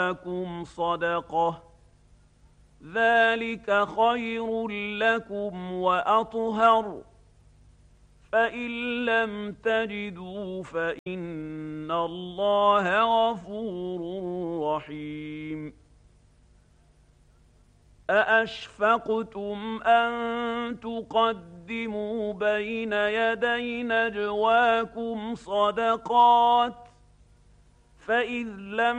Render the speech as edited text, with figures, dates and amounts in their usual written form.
نجواكم صدقة ذلك خير لكم وأطهر فإن لم تجدوا فإن الله غفور رحيم أأشفقتم أن تقدموا بين يدي نجواكم صدقات فإذ لم